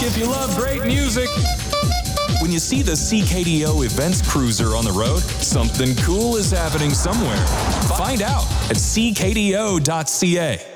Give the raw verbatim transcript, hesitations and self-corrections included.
if you love great music. When you see the C K D O Events Cruiser on the road, something cool is happening somewhere. Find out at c k d o dot c a.